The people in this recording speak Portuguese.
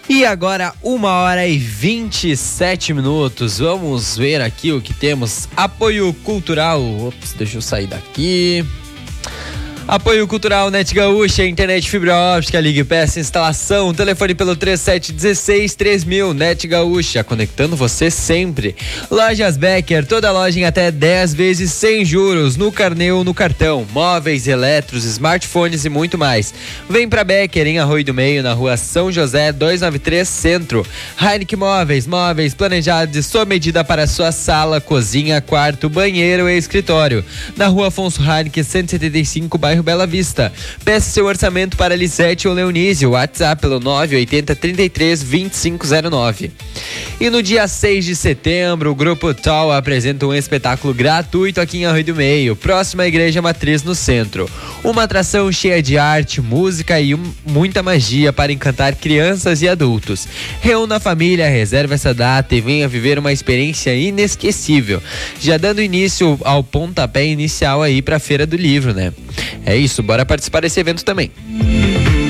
E agora 1h27. Vamos ver aqui o que temos. Apoio cultural. Ops, deixa eu sair daqui. Apoio cultural Net Gaúcha, internet fibra óptica, ligue, peça, instalação, telefone pelo 3716-3000, Net Gaúcha, conectando você sempre. Lojas Becker, toda loja em até 10 vezes sem juros, no carnê ou no cartão, móveis, eletros, smartphones e muito mais. Vem pra Becker, em Arroio do Meio, na rua São José, 293 Centro. Heineken móveis planejados de sua medida para sua sala, cozinha, quarto, banheiro e escritório. Na rua Afonso Heineken, 175, bairro Bela Vista. Peça seu orçamento para Lisete ou Leonísio. WhatsApp pelo 98033-2509. E no dia 6 de setembro, o Grupo Tal apresenta um espetáculo gratuito aqui em Arroio do Meio, próxima à Igreja Matriz no centro. Uma atração cheia de arte, música e muita magia para encantar crianças e adultos. Reúna a família, reserve essa data e venha viver uma experiência inesquecível. Já dando início ao pontapé inicial aí para a Feira do Livro, né? É isso, bora participar desse evento também.